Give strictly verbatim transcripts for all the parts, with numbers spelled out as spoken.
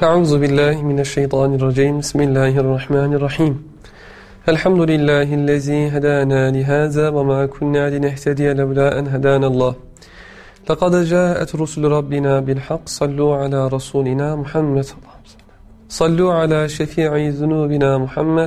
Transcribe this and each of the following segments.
Euzu billahi mineşşeytanirracim. Bismillahirrahmanirrahim. Elhamdülillahi'llezî hedâna lihâzâ ve mâ kunnâ linehtediye levlâ en hedânallâh. Lekad câet rusul rabbina bil hak. Sallu ala rasulina Muhammed. Sallu ala şefî'i zunubina Muhammed.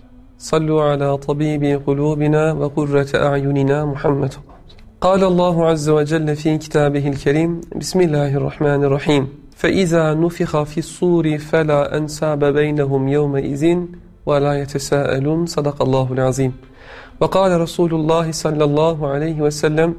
Sallu ala tabibi kulubina ve kurrete a'yunina Muhammed. قال الله عز وجل في كتابه الكريم بسم الله الرحمن الرحيم فإذا نفخ في الصور فلا أنساب بينهم يومئذ ولا يتساءلون صدق الله العظيم وقال رسول الله صلى الله عليه وسلم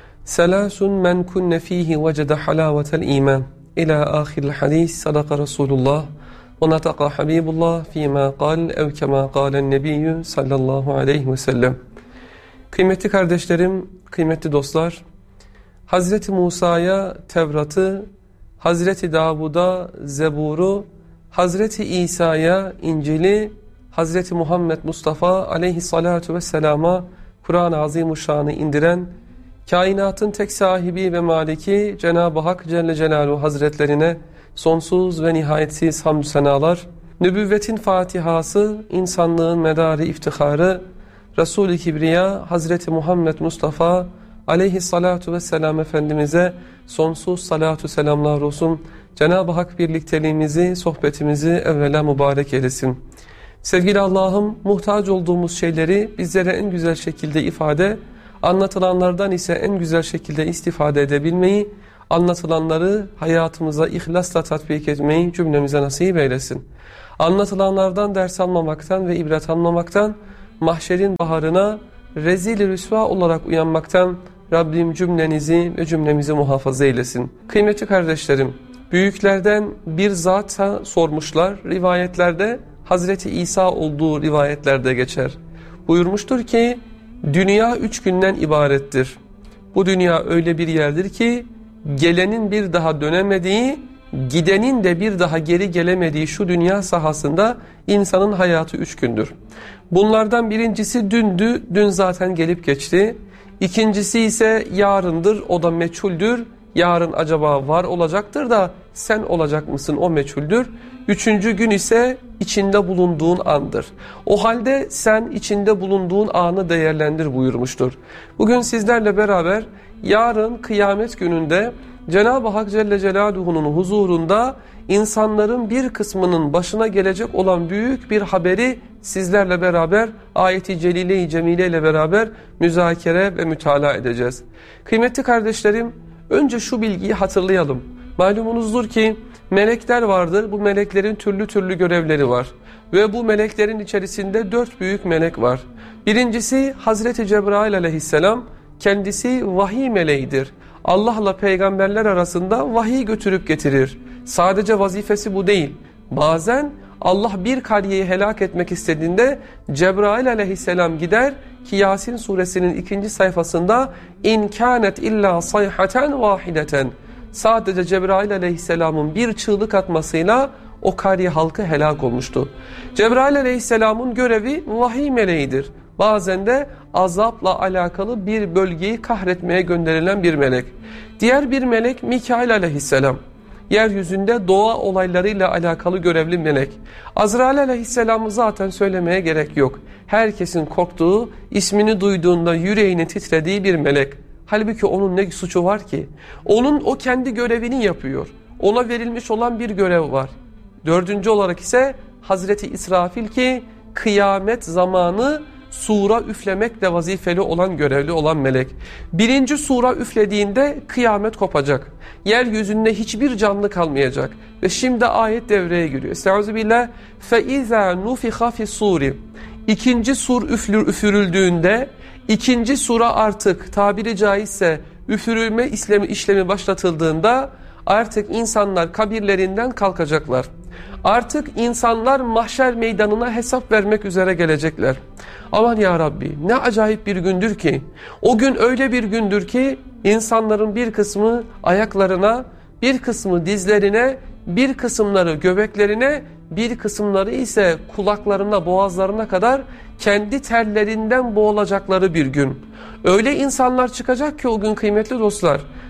ثلاث من كن فيه وجد حلاوة الإيمان إلى آخر الحديث صدق رسول الله ونطق حبيب الله فيما قال أو كما قال النبي صلى الله عليه وسلم. Kıymetli kardeşlerim, kıymetli dostlar, Hazreti Musa'ya Tevrat'ı, Hazreti Davud'a Zebur'u, Hazreti İsa'ya İncil'i, Hazreti Muhammed Mustafa aleyhissalatu vesselama Kur'an-ı Azimuşşan'ı indiren, kainatın tek sahibi ve maliki Cenab-ı Hak Celle Celaluhu Hazretlerine sonsuz ve nihayetsiz hamdü senalar, nübüvvetin fatihası, insanlığın medarı iftiharı, Resul-i Kibriya Hazreti Muhammed Mustafa aleyhissalatu vesselam Efendimiz'e sonsuz salatu selamlar olsun. Cenab-ı Hak birlikteliğimizi, sohbetimizi evvela mübarek eylesin. Sevgili Allah'ım, muhtaç olduğumuz şeyleri bizlere en güzel şekilde ifade, anlatılanlardan ise en güzel şekilde istifade edebilmeyi, anlatılanları hayatımıza ihlasla tatbik etmeyi cümlemize nasip eylesin. Anlatılanlardan ders almamaktan ve ibret almamaktan, mahşerin baharına rezil-i rüsva olarak uyanmaktan Rabbim cümlenizi ve cümlemizi muhafaza eylesin. Kıymetli kardeşlerim, büyüklerden bir zata sormuşlar. Rivayetlerde Hazreti İsa olduğu rivayetlerde geçer. Buyurmuştur ki, dünya üç günden ibarettir. Bu dünya öyle bir yerdir ki, gelenin bir daha dönemediği, gidenin de bir daha geri gelemediği şu dünya sahasında insanın hayatı üç gündür. Bunlardan birincisi dündü, dün zaten gelip geçti. İkincisi ise yarındır, o da meçhuldür. Yarın acaba var olacaktır da sen olacak mısın, o meçhuldür. Üçüncü gün ise içinde bulunduğun andır. O halde sen içinde bulunduğun anı değerlendir buyurmuştur. Bugün sizlerle beraber yarın kıyamet gününde Cenab-ı Hak Celle Celaluhu'nun huzurunda insanların bir kısmının başına gelecek olan büyük bir haberi sizlerle beraber ayeti celile-i cemile ile beraber müzakere ve mütalaa edeceğiz. Kıymetli kardeşlerim, önce şu bilgiyi hatırlayalım. Malumunuzdur ki melekler vardır. Bu meleklerin türlü türlü görevleri var. Ve bu meleklerin içerisinde dört büyük melek var. Birincisi Hazreti Cebrail aleyhisselam, kendisi vahiy meleğidir. Allah'la peygamberler arasında vahiy götürüp getirir. Sadece vazifesi bu değil. Bazen Allah bir kariyeyi helak etmek istediğinde Cebrail aleyhisselam gider ki Yasin suresinin ikinci sayfasında in kânet illa sayhaten vahideten, sadece Cebrail aleyhisselamın bir çığlık atmasıyla o kariye halkı helak olmuştu. Cebrail aleyhisselamın görevi vahiy meleğidir. Bazen de azapla alakalı bir bölgeyi kahretmeye gönderilen bir melek. Diğer bir melek Mikail aleyhisselam. Yeryüzünde doğa olaylarıyla alakalı görevli melek. Azrail aleyhisselamı zaten söylemeye gerek yok. Herkesin korktuğu, ismini duyduğunda yüreğini titrediği bir melek. Halbuki onun ne suçu var ki? Onun o kendi görevini yapıyor. Ona verilmiş olan bir görev var. Dördüncü olarak ise Hazreti İsrafil ki kıyamet zamanı sura üflemekle vazifeli olan, görevli olan melek. Birinci sura üflediğinde kıyamet kopacak. Yeryüzünde hiçbir canlı kalmayacak. Ve şimdi ayet devreye giriyor. Estağfirullah. فَاِذَا نُفِخَ فِي الصُّورِ İkinci sur üflür, üfürüldüğünde, ikinci sura artık tabiri caizse üfürülme işlemi, işlemi başlatıldığında artık insanlar kabirlerinden kalkacaklar. Artık insanlar mahşer meydanına hesap vermek üzere gelecekler. Aman ya Rabbi, ne acayip bir gündür ki. O gün öyle bir gündür ki insanların bir kısmı ayaklarına, bir kısmı dizlerine, bir kısımları göbeklerine, bir kısımları ise kulaklarına, boğazlarına kadar kendi terlerinden boğulacakları bir gün. Öyle insanlar çıkacak ki o gün kıymetli dostlar,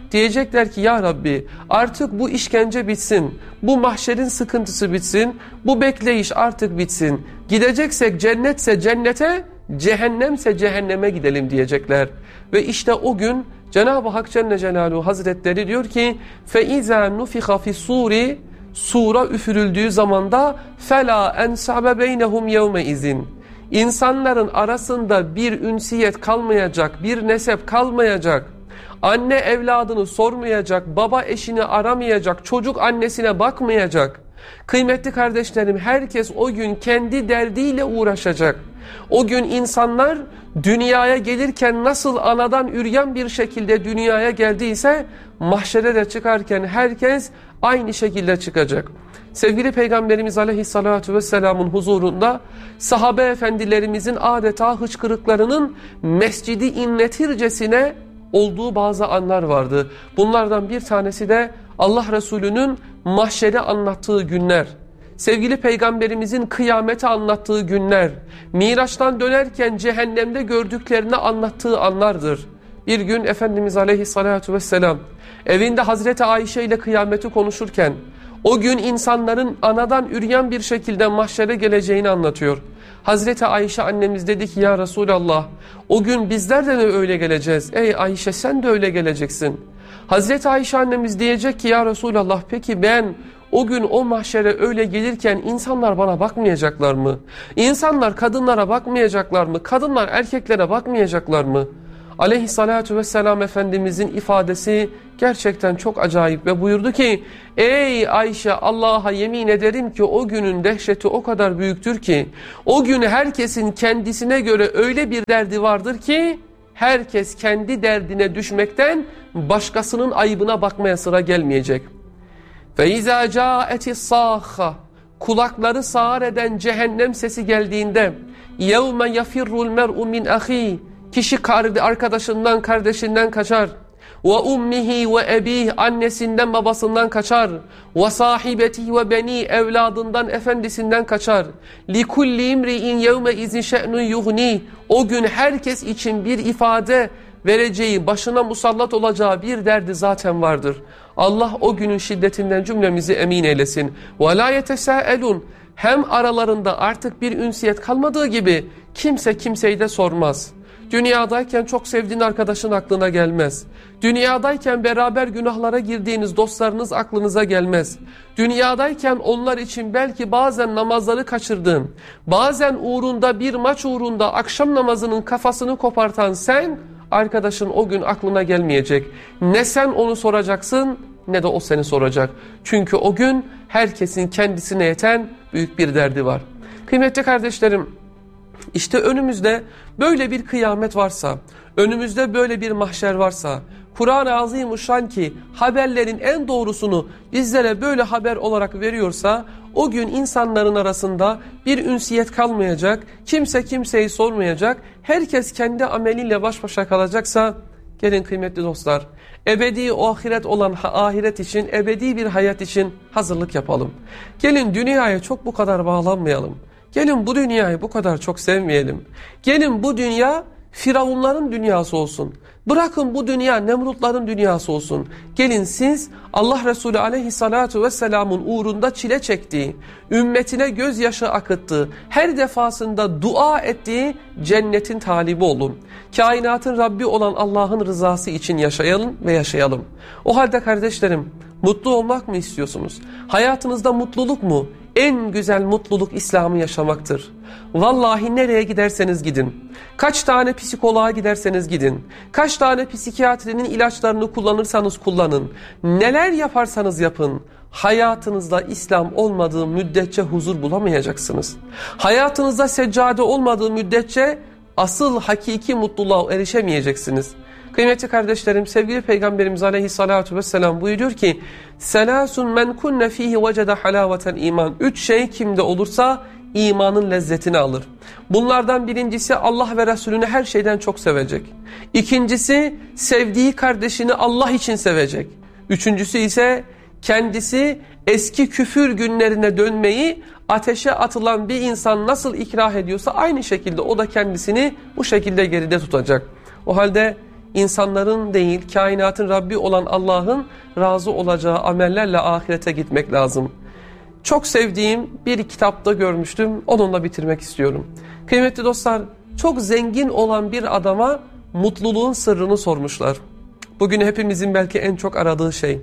diyecekler ki ya Rabbi artık bu işkence bitsin, bu mahşerin sıkıntısı bitsin, bu bekleyiş artık bitsin. Gideceksek cennetse cennete, cehennemse cehenneme gidelim diyecekler. Ve işte o gün Cenab-ı Hak Celle Celaluhu Hazretleri diyor ki فَاِذَا نُفِخَ فِي الصُّورِ Sura üfürüldüğü zamanda فَلَا اَنْسَعَبَ بَيْنَهُمْ يَوْمَئِذٍ İnsanların arasında bir ünsiyet kalmayacak, bir nesep kalmayacak. Anne evladını sormayacak, baba eşini aramayacak, çocuk annesine bakmayacak. Kıymetli kardeşlerim, herkes o gün kendi derdiyle uğraşacak. O gün insanlar dünyaya gelirken nasıl anadan üryan bir şekilde dünyaya geldiyse mahşere de çıkarken herkes aynı şekilde çıkacak. Sevgili Peygamberimiz Aleyhisselatü Vesselam'ın huzurunda sahabe efendilerimizin adeta hıçkırıklarının mescidi inletircesine olduğu bazı anlar vardı. Bunlardan bir tanesi de Allah Resulü'nün mahşeri anlattığı günler. Sevgili Peygamberimizin kıyameti anlattığı günler. Miraç'tan dönerken cehennemde gördüklerini anlattığı anlardır. Bir gün Efendimiz Aleyhisselatü Vesselam evinde Hazreti Ayşe ile kıyameti konuşurken o gün insanların anadan üryan bir şekilde mahşere geleceğini anlatıyor. Hazreti Ayşe annemiz dedi ki ya Resulallah o gün bizler de öyle geleceğiz. Ey Ayşe sen de öyle geleceksin. Hazreti Ayşe annemiz diyecek ki ya Resulallah peki ben o gün o mahşere öyle gelirken insanlar bana bakmayacaklar mı? İnsanlar kadınlara bakmayacaklar mı? Kadınlar erkeklere bakmayacaklar mı? Aleyhissalatu vesselam Efendimizin ifadesi gerçekten çok acayip ve buyurdu ki ey Ayşe Allah'a yemin ederim ki o günün dehşeti o kadar büyüktür ki o gün herkesin kendisine göre öyle bir derdi vardır ki herkes kendi derdine düşmekten başkasının ayıbına bakmaya sıra gelmeyecek. فَاِذَا جَاءَتِ الصَّاخَّ Kulakları sağır eden cehennem sesi geldiğinde يَوْمَ يَفِرُّ الْمَرْءُ مِنْ أَخِيهِ Kişi arkadaşından, kardeşinden kaçar. وَاُمِّهِ وَاَب۪يهِ Annesinden, babasından kaçar. وَصَاحِبَتِهِ وَبَن۪ي Evladından, efendisinden kaçar. لِكُلِّ اِمْرِئٍ يَوْمَ اِذٍ شَأْنُ يُغْن۪ي O gün herkes için bir ifade vereceği, başına musallat olacağı bir derdi zaten vardır. Allah o günün şiddetinden cümlemizi emin eylesin. وَلَا يَتَسَاءَلُونَ Hem aralarında artık bir ünsiyet kalmadığı gibi kimse kimseyi de sormaz. Dünyadayken çok sevdiğin arkadaşın aklına gelmez. Dünyadayken beraber günahlara girdiğiniz dostlarınız aklınıza gelmez. Dünyadayken onlar için belki bazen namazları kaçırdığın, bazen uğrunda bir maç uğrunda akşam namazının kafasını kopartan sen, arkadaşın o gün aklına gelmeyecek. Ne sen onu soracaksın ne de o seni soracak. Çünkü o gün herkesin kendisine yeten büyük bir derdi var. Kıymetli kardeşlerim, İşte önümüzde böyle bir kıyamet varsa, önümüzde böyle bir mahşer varsa, Kur'an-ı Azimuşşan ki haberlerin en doğrusunu bizlere böyle haber olarak veriyorsa, o gün insanların arasında bir ünsiyet kalmayacak, kimse kimseyi sormayacak, herkes kendi ameliyle baş başa kalacaksa, gelin kıymetli dostlar, ebedi o ahiret olan ahiret için, ebedi bir hayat için hazırlık yapalım. Gelin dünyaya çok bu kadar bağlanmayalım. Gelin bu dünyayı bu kadar çok sevmeyelim. Gelin bu dünya Firavunların dünyası olsun. Bırakın bu dünya Nemrutların dünyası olsun. Gelin siz Allah Resulü Aleyhissalatu vesselamın uğrunda çile çektiği, ümmetine gözyaşı akıttığı, her defasında dua ettiği cennetin talibi olun. Kainatın Rabbi olan Allah'ın rızası için yaşayalım ve yaşayalım. O halde kardeşlerim, mutlu olmak mı istiyorsunuz? Hayatınızda mutluluk mu? En güzel mutluluk İslam'ı yaşamaktır. Vallahi nereye giderseniz gidin, kaç tane psikoloğa giderseniz gidin, kaç tane psikiyatrinin ilaçlarını kullanırsanız kullanın, neler yaparsanız yapın, hayatınızda İslam olmadığı müddetçe huzur bulamayacaksınız. Hayatınızda seccade olmadığı müddetçe asıl hakiki mutluluğa erişemeyeceksiniz. Kıymetli kardeşlerim, sevgili Peygamberimiz Aleyhissalatu vesselam buyuruyor ki Selasun men kunne fihi vecede halaveten iman. Üç şey kimde olursa imanın lezzetini alır. Bunlardan birincisi Allah ve Resulünü her şeyden çok sevecek. İkincisi sevdiği kardeşini Allah için sevecek. Üçüncüsü ise kendisi eski küfür günlerine dönmeyi ateşe atılan bir insan nasıl ikrah ediyorsa aynı şekilde o da kendisini bu şekilde geride tutacak. O halde insanların değil, kainatın Rabbi olan Allah'ın razı olacağı amellerle ahirete gitmek lazım. Çok sevdiğim bir kitapta görmüştüm, onunla bitirmek istiyorum. Kıymetli dostlar, çok zengin olan bir adama mutluluğun sırrını sormuşlar. Bugün hepimizin belki en çok aradığı şey.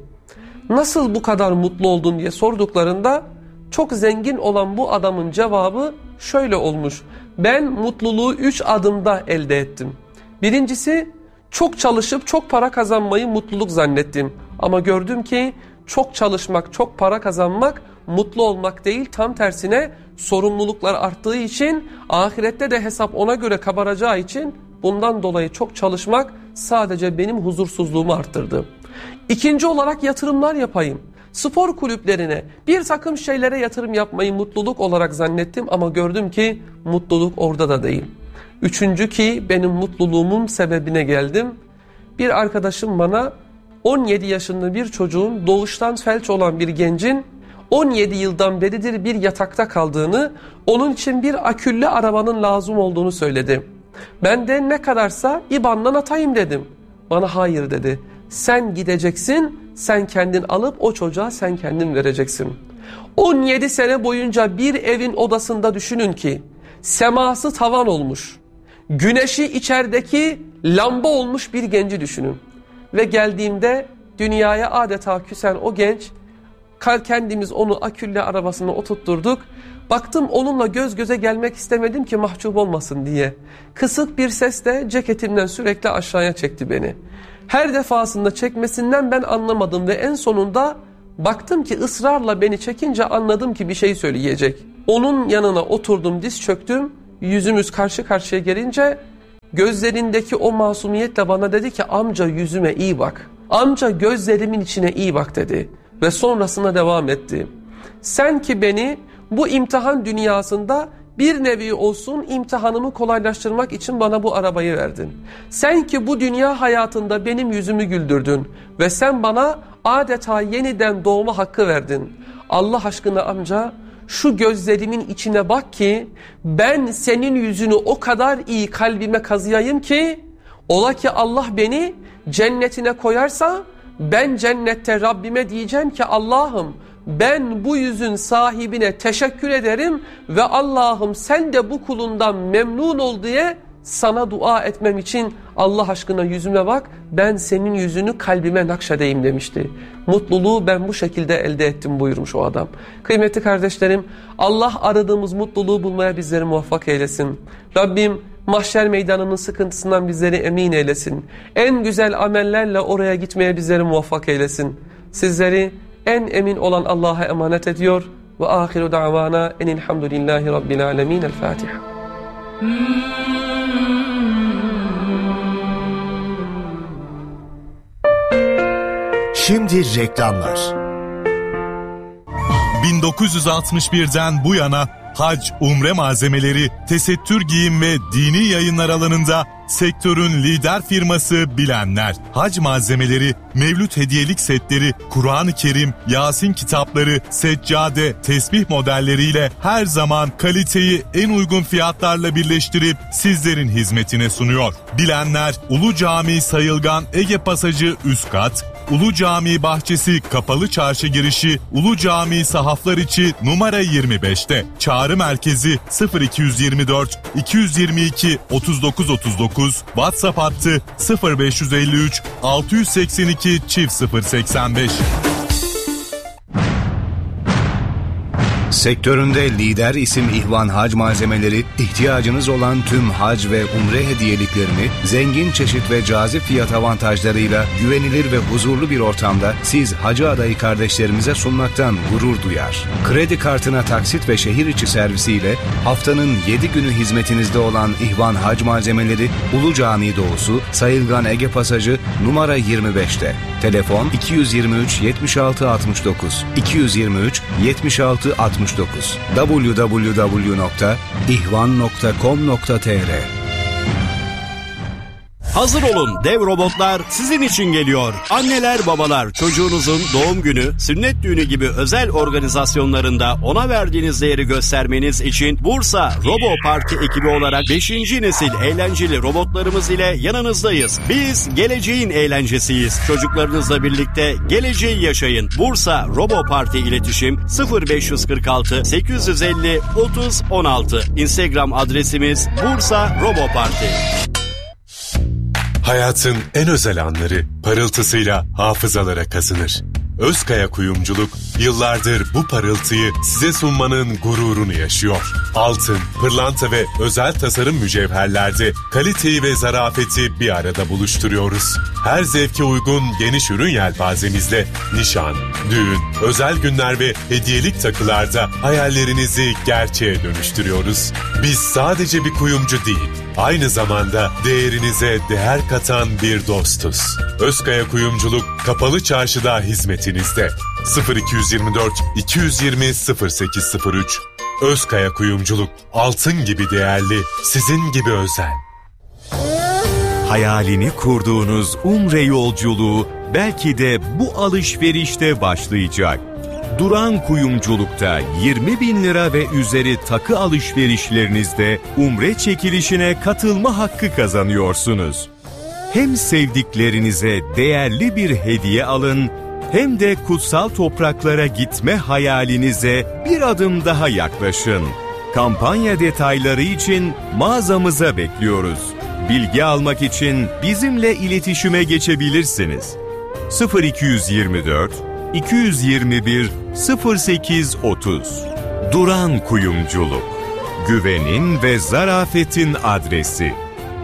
Nasıl bu kadar mutlu oldun diye sorduklarında çok zengin olan bu adamın cevabı şöyle olmuş. Ben mutluluğu üç adımda elde ettim. Birincisi, çok çalışıp çok para kazanmayı mutluluk zannettim. Ama gördüm ki çok çalışmak, çok para kazanmak mutlu olmak değil, tam tersine sorumluluklar arttığı için, ahirette de hesap ona göre kabaracağı için bundan dolayı çok çalışmak sadece benim huzursuzluğumu arttırdı. İkinci olarak yatırımlar yapayım. Spor kulüplerine, bir takım şeylere yatırım yapmayı mutluluk olarak zannettim ama gördüm ki mutluluk orada da değil. Üçüncü ki benim mutluluğumun sebebine geldim. Bir arkadaşım bana on yedi yaşında bir çocuğun, doğuştan felç olan bir gencin on yedi yıldan beridir bir yatakta kaldığını, onun için bir aküllü arabanın lazım olduğunu söyledi. Ben de ne kadarsa İ B A N'dan atayım dedim. Bana hayır dedi. Sen gideceksin, sen kendin alıp o çocuğa sen kendin vereceksin. on yedi sene boyunca bir evin odasında düşünün ki seması tavan olmuş, güneşi içerideki lamba olmuş bir genci düşünün. Ve geldiğimde dünyaya adeta küsen o genç, kendimiz onu akülle arabasına oturtturduk. Baktım onunla göz göze gelmek istemedim ki mahcup olmasın diye. Kısık bir sesle ceketimden sürekli aşağıya çekti beni. Her defasında çekmesinden ben anlamadım ve en sonunda baktım ki ısrarla beni çekince anladım ki bir şey söyleyecek. Onun yanına oturdum, diz çöktüm, yüzümüz karşı karşıya gelince gözlerindeki o masumiyetle bana dedi ki amca yüzüme iyi bak. Amca gözlerimin içine iyi bak dedi. Ve sonrasına devam etti. Sen ki beni bu imtihan dünyasında bir nevi olsun imtihanımı kolaylaştırmak için bana bu arabayı verdin. Sen ki bu dünya hayatında benim yüzümü güldürdün. Ve sen bana adeta yeniden doğma hakkı verdin. Allah aşkına amca şu gözlerimin içine bak ki ben senin yüzünü o kadar iyi kalbime kazıyayım ki ola ki Allah beni cennetine koyarsa ben cennette Rabbime diyeceğim ki Allah'ım ben bu yüzün sahibine teşekkür ederim ve Allah'ım sen de bu kulundan memnun ol diye sana dua etmem için Allah aşkına yüzüme bak, ben senin yüzünü kalbime nakşedeyim demişti. Mutluluğu ben bu şekilde elde ettim buyurmuş o adam. Kıymetli kardeşlerim, Allah aradığımız mutluluğu bulmaya bizleri muvaffak eylesin. Rabbim mahşer meydanının sıkıntısından bizleri emin eylesin. En güzel amellerle oraya gitmeye bizleri muvaffak eylesin. Sizleri en emin olan Allah'a emanet ediyor. Ve ahiru da'vana enilhamdülillahi rabbil alemin. El Fatiha. Şimdi reklamlar. bin dokuz yüz altmış birden bu yana hac, umre malzemeleri, tesettür giyim ve dini yayınlar alanında sektörün lider firması Bilenler. Hac malzemeleri, mevlüt hediyelik setleri, Kur'an-ı Kerim, Yasin kitapları, seccade, tesbih modelleriyle her zaman kaliteyi en uygun fiyatlarla birleştirip sizlerin hizmetine sunuyor. Bilenler, Ulu Camii Sayılgan Ege Pasajı üst kat, Ulu Camii Bahçesi Kapalı Çarşı girişi, Ulu Camii Sahaflar içi numara yirmi beşte. Çağrı merkezi sıfır iki yüz yirmi dört iki yüz yirmi iki otuz dokuz otuz dokuz, WhatsApp hattı sıfır beş yüz elli üç altı yüz seksen iki çift sıfır seksen beş. Sektöründe lider isim İhvan Hac Malzemeleri, ihtiyacınız olan tüm hac ve umre hediyeliklerini zengin çeşit ve cazip fiyat avantajlarıyla güvenilir ve huzurlu bir ortamda siz hacı adayı kardeşlerimize sunmaktan gurur duyar. Kredi kartına taksit ve şehir içi servisiyle haftanın yedi günü hizmetinizde olan İhvan Hac Malzemeleri, Ulu Cami Doğusu, Sayılgan Ege Pasajı numara yirmi beşte. Telefon iki yüz yirmi üç yetmiş altı altmış dokuz iki yüz yirmi üç yetmiş altı altmış dokuz double-u double-u double-u nokta ihvan nokta com nokta tr. Hazır olun, dev robotlar sizin için geliyor. Anneler, babalar, çocuğunuzun doğum günü, sünnet düğünü gibi özel organizasyonlarında ona verdiğiniz değeri göstermeniz için Bursa Robo Parti ekibi olarak beşinci nesil eğlenceli robotlarımız ile yanınızdayız. Biz geleceğin eğlencesiyiz. Çocuklarınızla birlikte geleceği yaşayın. Bursa Robo Parti iletişim sıfır beş kırk altı sekiz yüz elli otuz on altı. Instagram adresimiz Bursa Robo Parti. Hayatın en özel anları parıltısıyla hafızalara kazınır. Özkaya Kuyumculuk yıllardır bu parıltıyı size sunmanın gururunu yaşıyor. Altın, pırlanta ve özel tasarım mücevherlerde kaliteyi ve zarafeti bir arada buluşturuyoruz. Her zevke uygun geniş ürün yelpazemizle nişan, düğün, özel günler ve hediyelik takılarda hayallerinizi gerçeğe dönüştürüyoruz. Biz sadece bir kuyumcu değil, aynı zamanda değerinize değer katan bir dostuz. Özkaya Kuyumculuk Kapalı Çarşı'da hizmetinizde. sıfır iki yirmi dört iki yüz yirmi sıfır sekiz sıfır üç. Özkaya Kuyumculuk, altın gibi değerli, sizin gibi özel. Hayalini kurduğunuz Umre yolculuğu belki de bu alışverişte başlayacak. Duran Kuyumculuk'ta yirmi bin lira ve üzeri takı alışverişlerinizde Umre çekilişine katılma hakkı kazanıyorsunuz. Hem sevdiklerinize değerli bir hediye alın, hem de kutsal topraklara gitme hayalinize bir adım daha yaklaşın. Kampanya detayları için mağazamıza bekliyoruz. Bilgi almak için bizimle iletişime geçebilirsiniz. sıfır iki yirmi dört iki yüz yirmi bir sıfır sekiz otuz. Duran Kuyumculuk. Güvenin ve zarafetin adresi.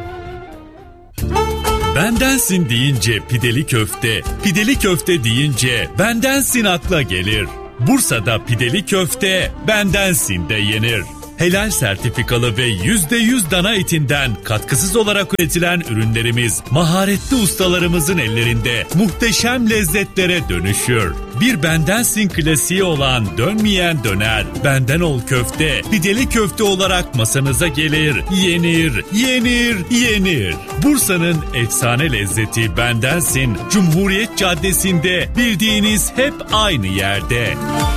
Bendensin deyince pideli köfte, pideli köfte deyince bendensin akla gelir. Bursa'da pideli köfte bendensin de yenir. Helal sertifikalı ve yüzde yüz dana etinden katkısız olarak üretilen ürünlerimiz maharetli ustalarımızın ellerinde muhteşem lezzetlere dönüşür. Bir bendensin klasiği olan dönmeyen döner, benden ol köfte, pideli köfte olarak masanıza gelir, yenir, yenir, yenir. Bursa'nın efsane lezzeti bendensin, Cumhuriyet Caddesi'nde, bildiğiniz hep aynı yerde.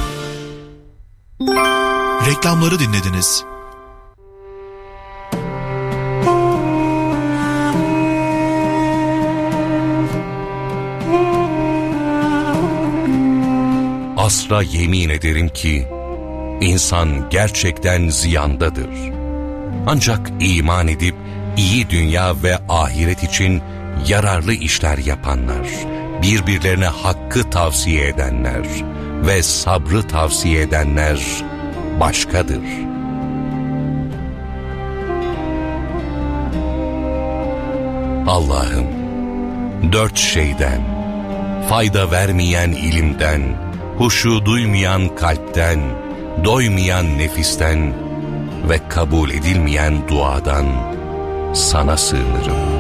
Reklamları dinlediniz. Asla yemin ederim ki insan gerçekten ziyandadır. Ancak iman edip iyi dünya ve ahiret için yararlı işler yapanlar, birbirlerine hakkı tavsiye edenler ve sabrı tavsiye edenler başkadır. Allah'ım, dört şeyden, fayda vermeyen ilimden, huşu duymayan kalpten, doymayan nefisten ve kabul edilmeyen duadan sana sığınırım.